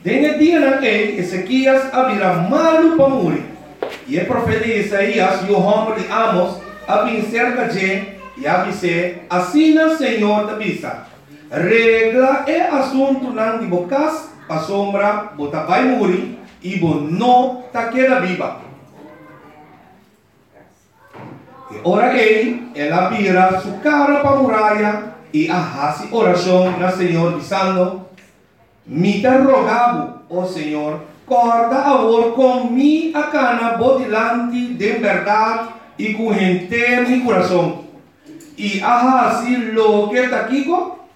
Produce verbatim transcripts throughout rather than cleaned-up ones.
En el día en que Ezequías había malo para morir, y el profeta Isaías y el hombre de Amos habían cerca de y avise, assim o Senhor te avisa, regla é assunto não de bocas, a sombra, bota vai morrer, e bo não ta queda viva. E ora ele, ela vira sua cara para a muralha, e arrase oração na Senhor, dizendo, me te rogavo, ó Senhor, corda agora com mi a cana, bodilante de verdade, e com gente mi coração. Y así lo que está aquí,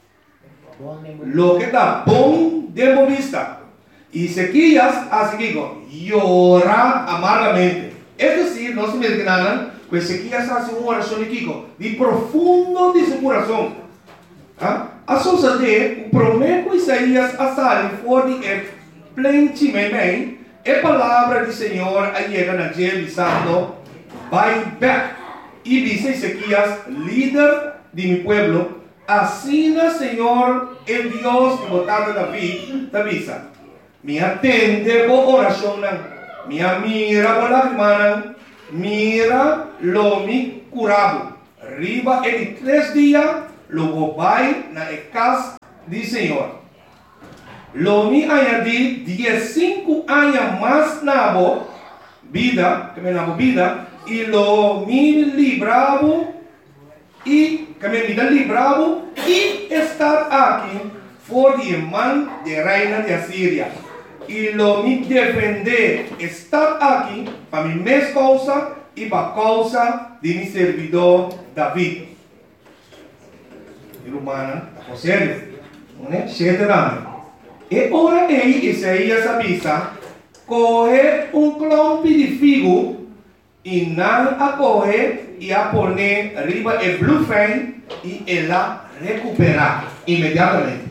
lo que está bom de vista. Y Ezequías así que llora amargamente. Es decir, no se me entiendan, pues Ezequías hace una oración aquí, de profundo de su corazón. ¿Ah? A suceder, promete Isaías a salir fuera de plenty bem, a palavra do Senhor llega na ele dizendo, vai back. Y dice Ezequías, líder de mi pueblo, así el Señor, el Dios que votado David, te avisa. Me atende por oración, me mira por la hermana, mira lo mi curado. Arriba en tres días, lo voy a la casa del Señor. Lo mi añadí dieciséis años más nabo, vida, que me nabo vida, y lo mi libravo y que me vida libravo y estar aquí por el man de reina de Asiria y lo mi defender estar aquí para mi mes causa y para causa de mi servidor David. Y humana, a serio, ¿no? Siete años. E ora aí Isaías avisa, coge um clompe de figo e não a coge e a poner arriba o bluefan e ela recuperar imediatamente.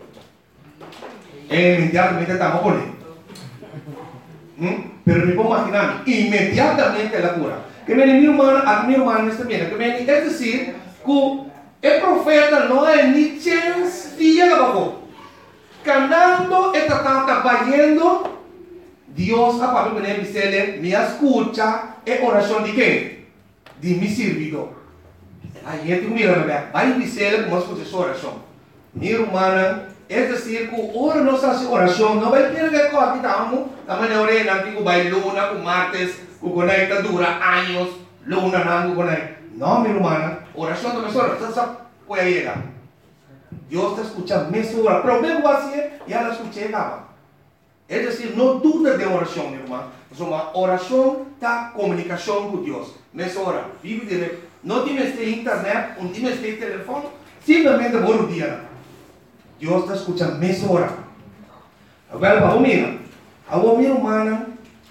E imediatamente estamos a poner. ¿Mm? Pero me puedo imaginar, imediatamente ela cura. Que me mi humana, a mi humana nesta mira, que me é decir, que o profeta não é ni chance de abajo. Canando está trabalhando, Dios a papi me dice, me escucha, es oración de qué? De mi servidor. Aí eu mira, vai dizer como escucha essa oração. Minha irmã, é decir, que ora nossa oração não vai ter que cortar, estamos, estamos na orelha, que vai luna, com martes, que conecta dura anos, luna não conecta. Não, minha irmã, oração também só, você sabe, pode chegar. Dios te escucha mes hora, pero me voy a hacer, ya la escuché nada. Es decir, no duda de oración, mi hermano. Una oración está comunicación con Dios. Mes hora, vive de no tienes este internet, no tienes este teléfono, simplemente por un día. Dios te escucha mes hora. Agora, vamos mira, agora mi hermana,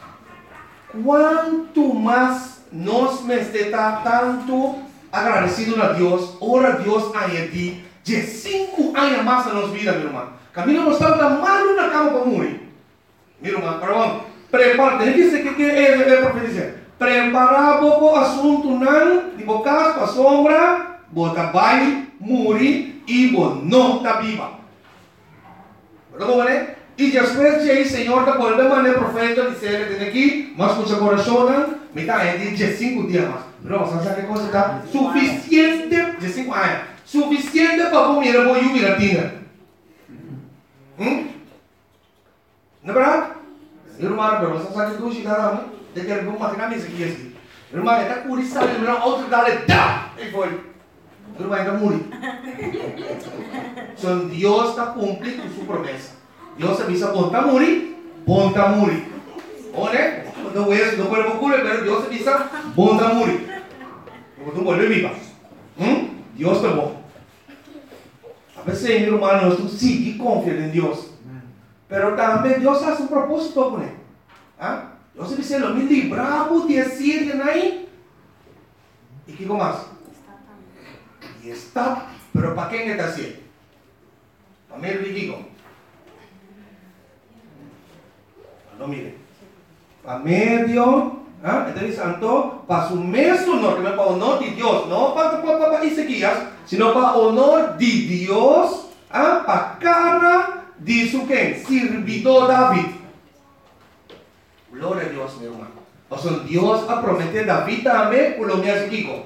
cuanto más nos me está tanto agradecido a Dios, ora Dios a ti. De cinco anos mais na nossa vida, meu irmão. Camilo não estava mal na cama para morrer. Meu irmão, perdão. Prepara, tem que ser que é a profecia. Preparar o assunto não, de bocas para a sombra, bota vai morrer e não está viva. Perdão, né? E depois de aí, Senhor, da volta maneira profeta dizer, tem aqui, mas com seu coração, me está aí de cinco dias mais. Não, você sabe que coisa está suficiente de cinco anos. Suficiente para comer a boia e a tina. Hum? Não é verdade? Irmão, pero você sabe que hoje cada um de que alguma máquina me seguia assim. Irmão, está curioso, irmão, outro dá-lhe, dá! E foi. Irmão, está morrendo. Então, Deus está cumprindo sua promessa. Deus avisa, bom, está morrendo, bom, está morrendo. Olha, não é, não pode ocorrer, mas Deus avisa, bom, está morrendo. Não pode viver. Hum? Deus está bom. A veces, mi hermano, tú sigue confiando en Dios. Pero también Dios hace un propósito con él. ¿Ah? Dios dice, lo me libramos de decir ahí. ¿Y qué más? Y está. Pero ¿para quién está haciendo? Para mí el digo. No mire. Para medio. ¿Ah? Entonces, santo, para su mesmo honor, que no es para honor de Dios, no para, para, para Ezequías, sino para honor de Dios, ¿ah? Para cara dice que sirvió David. Gloria a Dios, mi hermano. O sea, Dios ha prometido a David también, por lo mío es Kiko.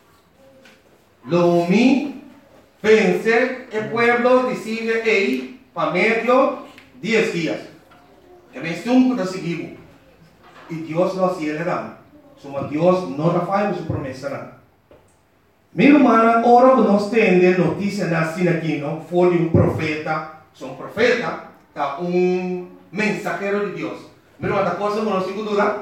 Lo mío, pensé, el pueblo decide ahí, para medio, diez días. Que me estuvo de seguir. Y Dios lo hacía le da. Somos Dios no falla su promesa. ¿No? Mi hermana, ahora nos tiene noticias así aquí, ¿no? Fue de un profeta, son profeta, un mensajero de Dios. Mi hermana, cosa que no tengo duda.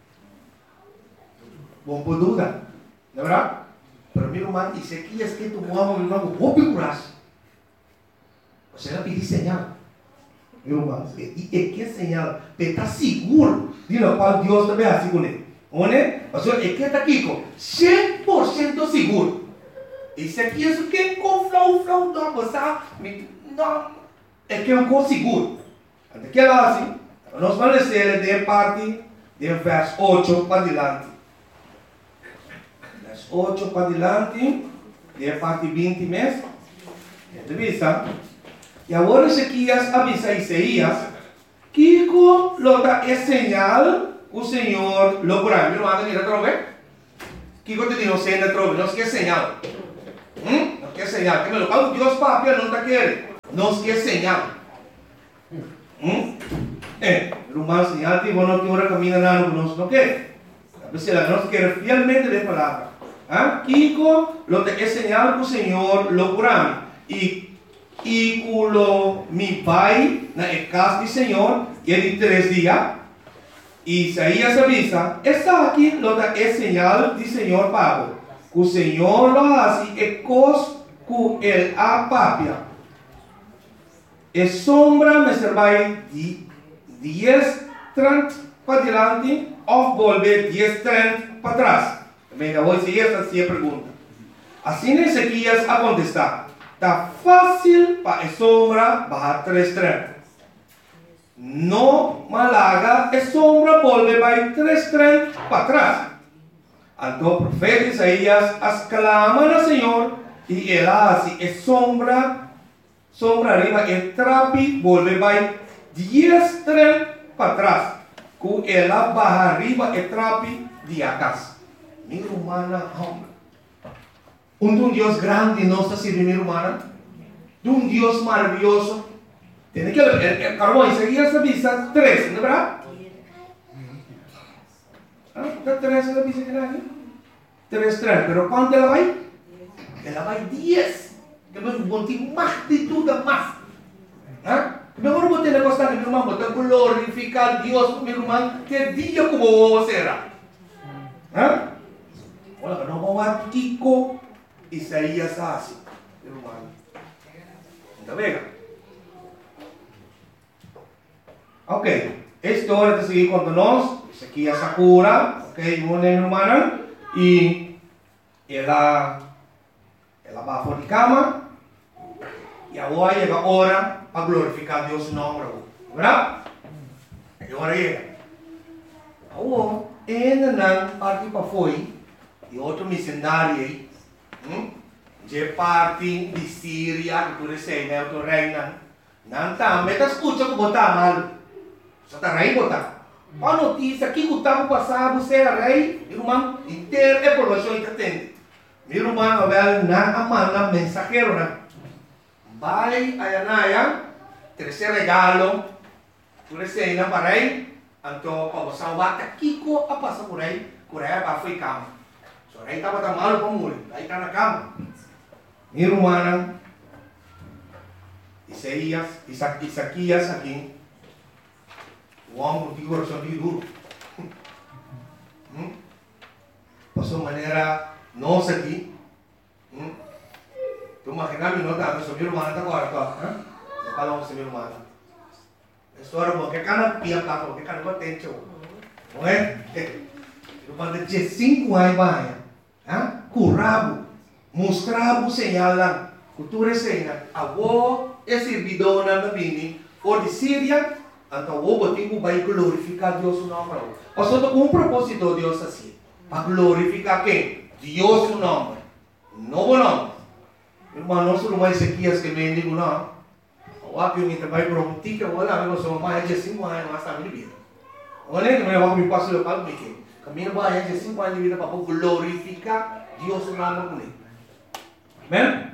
Bom por duda, ¿no verdad? Pero mi hermano, y sé que es que tu mamá, mi hermano, vos picuras. O sea, la pedí señal. Mi hermano, y es que señal, pero está seguro de lo cual Dios te ve así con él. O sea, es que está aquí, cem por ciento seguro. E se aqui é que com flow, flow, não, você não, é que é um com seguro. Até que lá assim, nós vamos ler de parte de verso oito para adiante. Verso oito para adiante, de parte vinte mesmo. Entrevista. E agora Ezequias avisa Isaías que com lota é señal o Senhor lo curará. Mira, manda mira trove. Que quando te digo señal trove, não se é señal. ¿Mm? Nos quiere señal. Que me lo pago Dios papi, no te quiere. Nos quiere señal. ¿Mm? Eh, el humano señal, tipo, no que ahora camina nada, no nos no quiere. A veces la nos quiere fielmente de palabra. ¿Ah? Kiko, lo que es señal que el Señor lo curame. Y, y culo mi pai, na el caso del Señor, que de tres días. Isaías avisa, está aquí lo que es señal del Señor pago. Que o Senhor lo hace e cos que ele apapia. E sombra me servai de diez treinta para diante ou volver diez treinta para trás. Venga, hoje se esta se pergunta. Assim Ezequias a contestar. Está fácil para a sombra bajar três treinta. No malaga a sombra volver vai três treinta para trás. Então o profeta Isaías exclama ao Senhor e ele assim, é sombra, sombra arriba, e trapi, volve vai diez trem para trás, que ela barra arriba e trapi de atrás. Minha humana, um Deus grande nossa sirve, minha humana, de um Deus maravilhoso. Tem que ver, caramba, Isaías avisa três, não é verdade? Ah, está tres la dice que nadie. Tres, tres. Pero ¿cuánto ela vai? Ela vai diez. Que me botar mais de tudo, mais. Ah? Mejor botar na costa, meu irmão, botar glorificar Deus, meu irmão, que dia como será. Ah? Olha, não vamos a Kiko Isaías assim, meu irmão. Está bem? Ok. Esta hora de seguir con nós, aqui é Sakura, ok, uma irmã, e ela, ela vai fora de cama, e agora chega a hora para glorificar Deus no nome, verdade? E agora chega. Agora, ainda não parte para foi, e outro missionário aí, hum? de parte de Síria, que tu recebe, né, outro reina, não está, mas está escutando que botar mal. Você está rei, botar. A notícia que o tempo passado você era rei, irmão, inteira é informação que tem. Meu irmão, vai na amana mensageiro, né? Vai a Anaya, terceiro regalo, por esse aí não para rei, então para você salvar, Kiko a passar por rei, por rei para foi cama. Se o rei estava tão malo para morrer, aí está na cama. Meu irmão, Isaías, Isaquias aqui. O homem que coração de duro. Hum? Passou maneira nossa aqui. Hum? Tu imagina me nota, mas o meu irmão está agora, tá? Não fala com o meu irmão. A história boa, que cada pia cá, que cada batente, não é? Eu falei de cinco anos vai, ah? Curabo, mostrava o sinal lá, cultura cena, avô é servidor na Bini, ou de Síria. Então, o motivo vai glorificar Deus no nome. Ou seja, com um propósito de Deus assim. Para glorificar quem? Deus no nome. Novo nome. Irmão, não sou mais Ezequias que me digo, não. Waktu yung trabalho por um tica, wala, mas uma mais de cinco anos mais na minha vida. Olha, não é o que passo eu falo porque caminho vai de cinco anos de vida para glorificar Deus no nome com ele. Amém?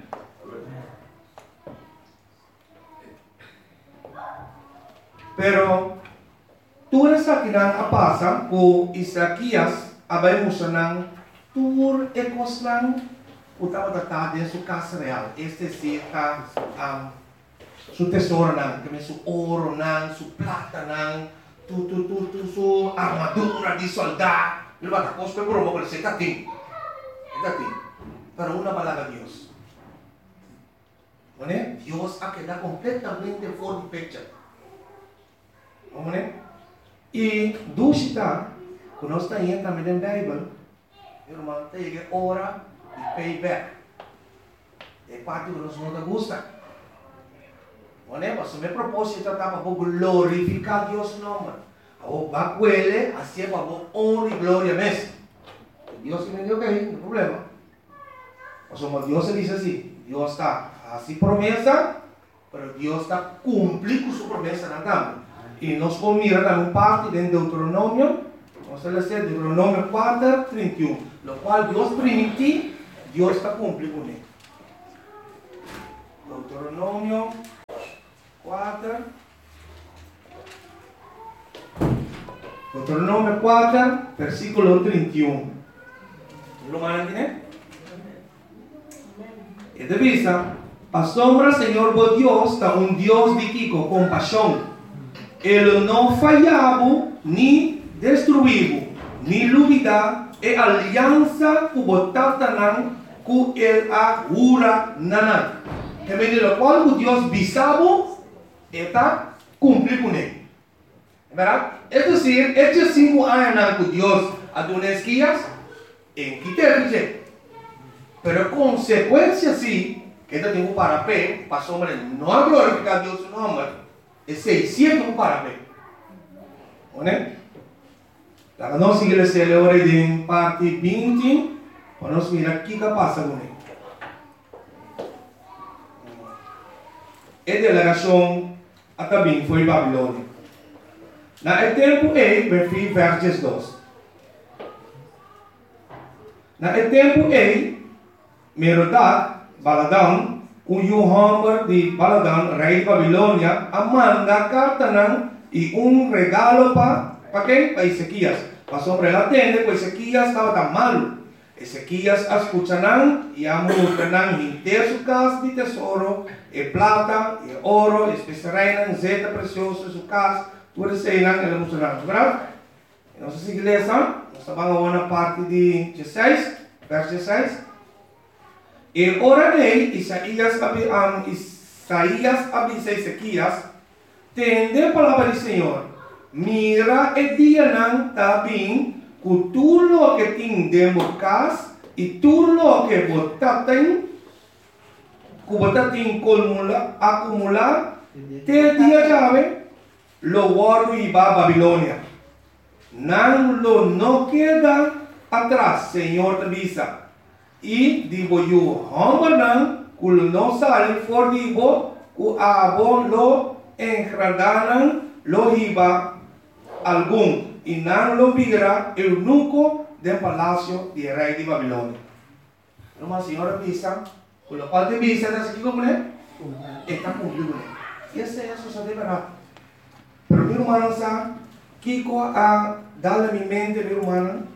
Pero tu essa que não passa com Isaías, abai musanang tur ekoslang utama tatade su casa real. Este sí está um, su tesoro nang, kami su oro nang, su plata nang, tu tu tu tu su armadura di soldado. Lo va a costar por un poco, se tatin, tatin. Pero una palabra Dios. ¿Vale? Dios ha quedado completamente fuera de picture. ¿Vale? Y dusita, cuando está ahí también en la Biblia, hermano, te llega hora de payback. Es parte que nos no te gusta. ¿Vale? Pues mi propósito está para glorificar a Dios nombre. O va a cuele, así para honra y gloria mes. Dios que me dio que no hay problema. O sea, Dios se dice así, Dios está así promesa, pero Dios está cumpliendo su promesa en el y nos mira en un parte de Deuteronomio, vamos a leer Deuteronomio cuatro, treinta y uno, lo cual Dios permitió, Dios está cumpliendo con él. Deuteronomio cuatro, Deuteronomio cuatro, versículo treinta y uno. ¿Lo van a entender? Y de vista, asombra Señor vos Dios, está un Dios de Kiko, compasión. Él no fallaba ni destruivo, ni lubida, e alianza kubotatanan ku el ahura nanan. Que me lo cual Dios visabo está cumplir con él. ¿Verdad? Es decir, estos cinco años que Dios a unas guías en quitarse. Pero consecuencia sí, que este tiempo para P, para hombre no ha glorificado a Dios su nombre. Es seiscientos para ver. ¿Vale? La que no sigue la celebre de parte veinte, vamos a mirar qué pasa con él. Esta delegación también fue Babilonia. En el tiempo E, verso versos dos. En el tiempo E, Merodach, Baladan, cuyo hombre de Baladan, rey de Babilonia, manda carta y un regalo para ¿pa qué? Para Ezequías. Para sobre la tienda, pues Ezequías estaba tan malo. Ezequías escucharán y amurarán de su casa de tesoro, y plata, y oro, especiarán, zeta precioso en su casa, tú desearán y le mostrarán. ¿Verdad? Entonces, iglesia, nos van a una parte de dieciséis, verso dieciséis. En hora de Isaías, um, Isaías avisa a Ezequías, tende palabra del Señor, mira el día nan también, que tú lo que tendemos casa, y tú lo que botaten, que botaten acumular, acumular, te día llave, lo guardo y va a Babilonia. Nan lo no queda atrás, Señor te avisa. Y digo yo, hombre, que no sale por digo, que abo lo engradaran, lo iba algún, y no lo viera el eunuco del palacio del rey de Babilonia. No más, señora Pisa, con lo cual te visa, ¿estás aquí con él? Está cumplido. Y ese es eso, se verdad. Pero mi hermano, Kiko a darle a mi mente, mi hermano,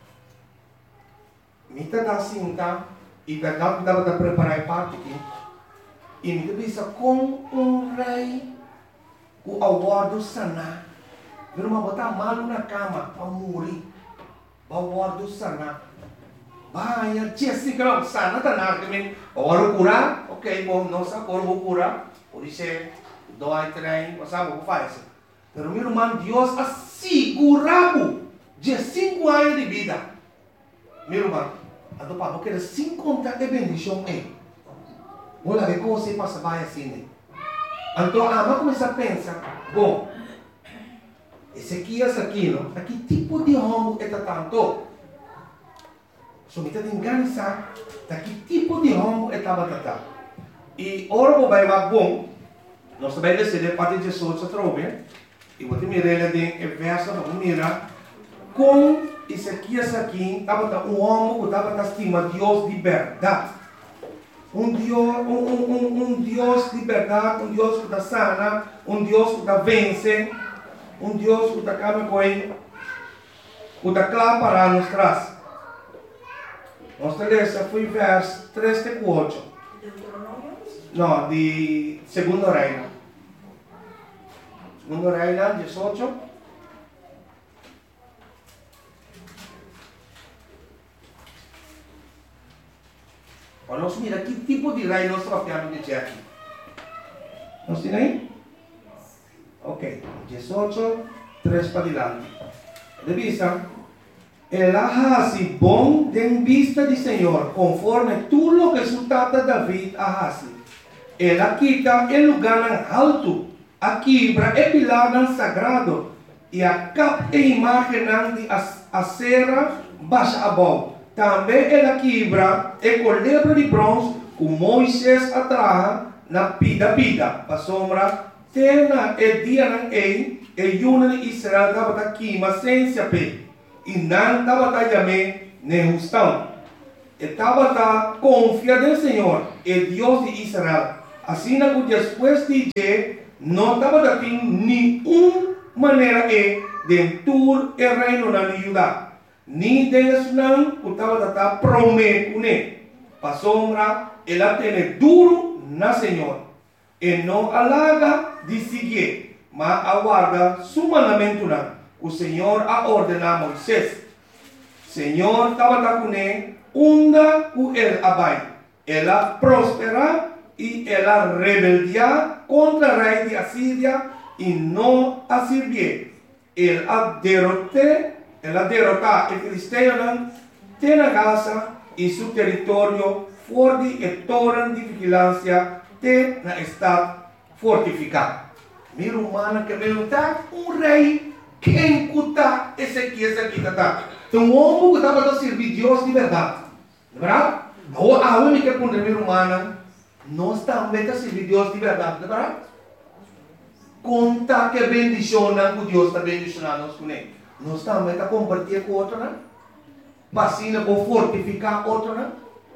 Mita da cinta e verdade que dava para preparar parte aqui. E me bisa com um rei o aguardo sanar. Viram uma botar malo na cama para morrer. O aguardo sanar. Vai, a Jessica sana tá na que agora curar, ok, bom, não sabe agora vou curar. Por isso dói trem, você sabe o que faz. Pero meu irmão, Deus assegurava de cinco anos de vida. Meu irmão. Atau Pak, porque sem contar de bendição é. Olha que coisa passa vai assim. Então, a ama começa a pensar, bom, Ezequias aqui, não? Aqui tipo de homem é tanto. So, kita tinggal sa, que tipo de homem é taba tata. E ora vou vai bom, nós também decidimos para dezoito trove. E vou te mirar ali em verso, vamos mirar. Com Ezequias aqui, estava um homem que estava estima Deus de verdade. Um Deus, um, um, um, um Deus de verdade, um Deus que está sana, um Deus que está vence, um Deus que está cama com ele, que está claro para nós trás. Nossa letra foi verso três e quatro. Não, de Segundo Reino. Segundo Reino, dezoito. Nós mira que tipo de rei nós tratamos de aqui. Nós temos aí? Ok. dezoito, três para diante. De vista, el ahasi bom de vista de Senhor, conforme tudo lo que su tata David ahasi. Ela quita el lugar alto, a quebra e pilar sagrado, e a cap e imagem de acera baixa abaixo. Também ela quebra e colebra de bronze que Moisés atraja na pida pida. Para sombra, tena e dia não é, e yuna de Israel estava aqui, mas sem saber. E não estava também nem justão. Estava confiando no Senhor, e Deus de Israel. Assim, que depois de dizer, não estava aqui nenhuma maneira de tur e reino na Judá. Ni deles não, o estava a prometer, né? Para sombra, ela tem duro na Senhor. E não alaga de seguir, mas aguarda su mandamento não. O Senhor a ordenar a Moisés. Senhor estava com ele, onda com ele abai. Ela prospera e ela rebeldia contra o rei de Assíria e não a servir. Ele a derrotou. Ela derrotar o filisteu tem a Gaza e seu território forte e torre de vigilância tem na estado fortificado. Minha humana que perguntar um rei quem cuta Ezequias aqui está. Então um homem que estava a servir Deus de verdade, verdade? A única que minha humana nós também a servir Deus de verdade, verdade? Conta que bendicionam que Deus está bendicionando nós com ele. Nós também está compartilhando com outro, né? Vacina para fortificar outro, né?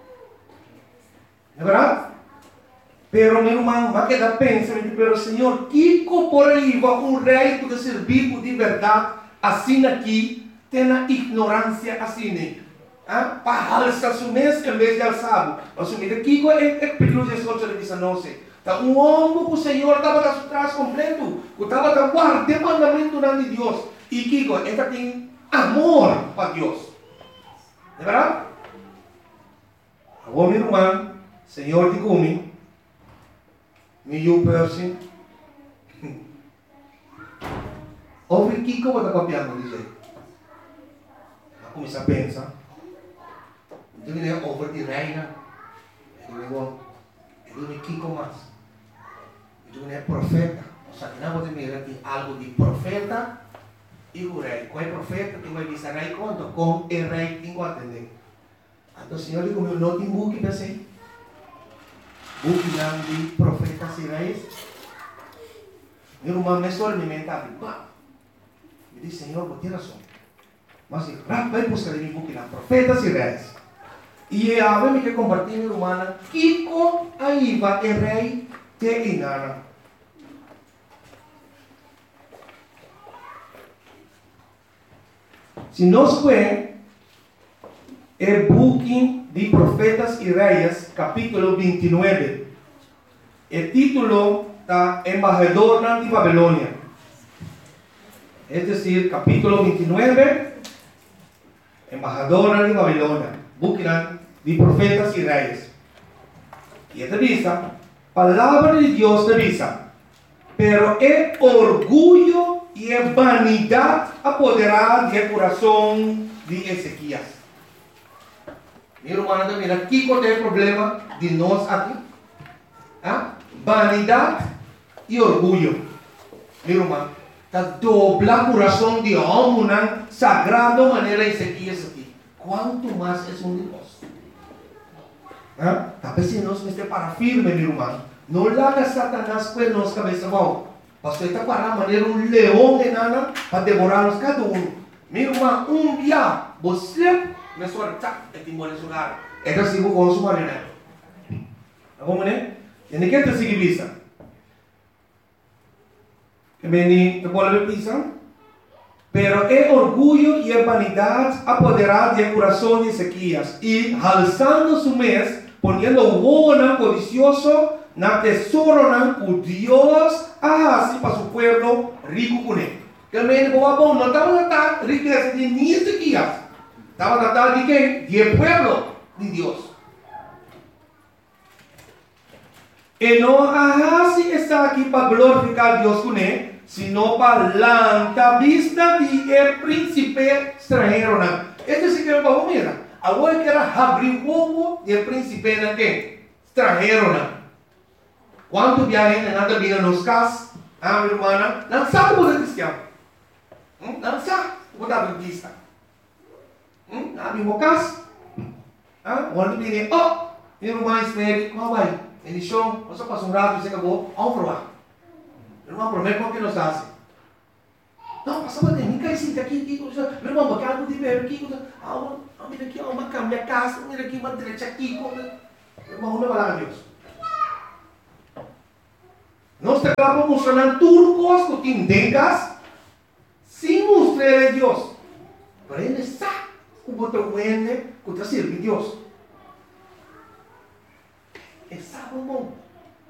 É verdade? Pero, meu irmão, vai quedar pensando, pero, Senhor, que por aí vai um rei que servir de verdade, assim aqui, tem a ignorância assim, né? Ah? Para alçar o mês em vez de alçar. Assumir aqui é perigoso de sorte de dezenove. Então, um homem que o Senhor estava atrás completo, que estava guardando o mandamento de Deus. E Kiko, esta tem amor para Deus. É verdade? Agora, meu irmão, Senhor de Gumi, me eu person. Ouve Kiko, vou estar copiando, dizer. Eu comecei a pensar. Então, ele é over de reina. Ele é Kiko mais. Então, ele é profeta. O sea, que não pode mirar aqui algo de profeta. E o rei, qual é o profeta que vai dizer rei quanto? Com o rei tem que atender. Então o Senhor diz, meu não tem buque para ser. Buque não de profetas e reis. Meu irmão me só me mental. Me diz, Senhor, vou ter razão. Mas vai buscar em buque não, profetas e reis. E a ver me que compartilhar, meu irmão, Kiko aí vai o rei te engana. Se nós vemos o booking de Profetas e Reis, capítulo vinte e nove, o título está Embajador de Babilônia. É decir, capítulo vinte e nove, Embajador de Babilônia, booking de Profetas e Reis. E esta vista, palavra de Deus te avisa, pero é orgulho e a vanidade apoderada do coração de Ezequias. Meu irmão, mira, aqui qual é o problema de nós aqui? Ah? Vanidade e orgulho. Meu irmão, está dobla o coração de homem, sagrado maneira Ezequias aqui. Quanto mais é um de nós? Ah? Talvez se nós estamos para firme, meu irmão, No larga Satanás pues nos cabeza vão. Pastor está para maneira um leão enana para devorar-nos cada um. Meu irmão, um dia você me sua tá é timor de lugar. É que se vou consumar né. Vamos né? E ninguém te sigue vista. Que meni te pode ver vista? Pero é orgulho e a vanidade apoderado do coração de Ezequias e alçando su mês, poniendo o codicioso na tesouro na o Deus assim para su pueblo rico com ele. Que meni boa bom não estava na riqueza de nem Ezequias, estava na tal de quem? De pueblo de Deus. E não assim está aqui para glorificar Deus com ele, sino para la vista de el príncipe extranjero. Este sí que es para mira. Agora que era abrir o ovo de príncipe na que extranjero. Quanto viajem nada vira nos cas, ah, minha irmã, não sabe o que é cristiano. Não sabe o que é adventista. Ah, meu cas, ah, quando vira, oh, minha irmã espere, como vai? Ele show, você passa um rato e você acabou, vamos provar. Irmão, prometo que nos hace. Não, passava de mim, cai sim, aqui, aqui, meu irmão, bacana, não tiver aqui, ah, mira aqui, uma cama, minha casa, mira aqui, uma direita aqui, meu irmão, não vai lá, Deus. Nós estamos mostrando tudo que tengas, sem mostrar a Deus. Para ele sabe o botão bueno que está servindo a Deus. É sabe, irmão.